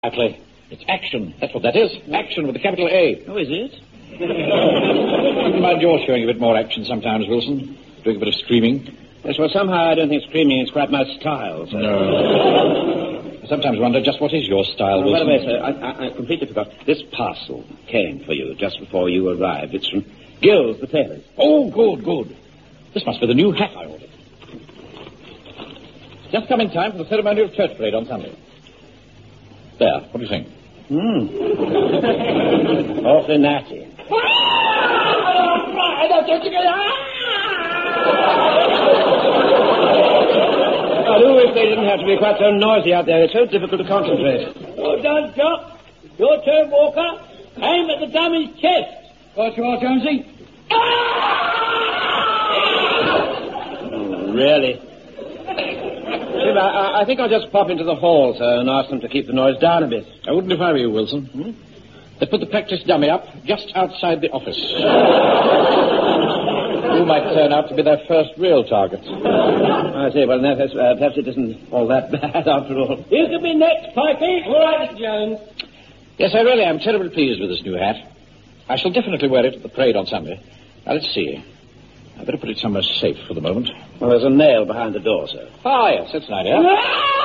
Exactly. It's action. That's what that is. Action with a capital A. Oh, is it? Wouldn't mind your showing a bit more action sometimes, Wilson. Doing a bit of screaming. Yes, well, somehow I don't think screaming is quite my style, sir. No. I sometimes wonder just what is your style, Wilson. By the way, sir, I completely forgot. This parcel came for you just before you arrived. It's from Gills, the tailors. Oh, good. This must be the new hat I ordered. Just come in time for the ceremonial church parade on Sunday. There, what do you think? Awfully natty. I do wish they didn't have to be quite so noisy out there. It's so difficult to concentrate. Well done, Jock. Your turn, Walker. Aim at the dummy's chest. What you are, Jonesy? Really? I think I'll just pop into the hall, sir, and ask them to keep the noise down a bit. I wouldn't if I were you, Wilson. They put the practice dummy up just outside the office. You might turn out to be their first real target. I see. Well, perhaps it isn't all that bad after all. You can be next, Pikey. All right, Mr. Jones. Yes, I really am terribly pleased with this new hat. I shall definitely wear it at the parade on Sunday. Now, let's see. I better put it somewhere safe for the moment. Well, there's a nail behind the door, sir. Ah, yes, that's an idea.